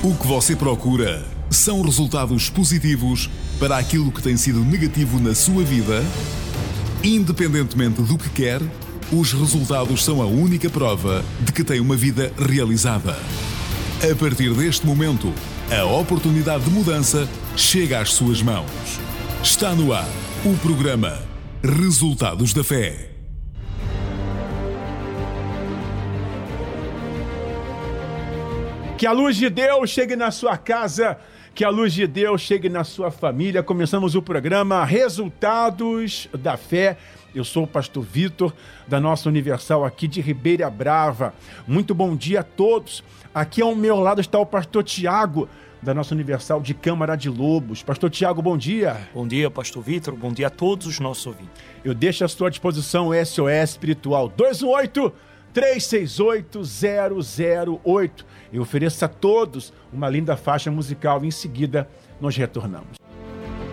O que você procura são resultados positivos para aquilo que tem sido negativo na sua vida? Independentemente do que quer, os resultados são a única prova de que tem uma vida realizada. A partir deste momento, a oportunidade de mudança chega às suas mãos. Está no ar o programa Resultados da Fé. Que a luz de Deus chegue na sua casa, que a luz de Deus chegue na sua família. Começamos o programa Resultados da Fé. Eu sou o pastor Vitor, da nossa Universal aqui de Ribeira Brava. Muito bom dia a todos. Aqui ao meu lado está o pastor Tiago, da nossa Universal de Câmara de Lobos. Pastor Tiago, bom dia. Bom dia, pastor Vitor. Bom dia a todos os nossos ouvintes. Eu deixo à sua disposição o SOS Espiritual 218-368-008. Eu ofereço a todos uma linda faixa musical. Em seguida, nós retornamos.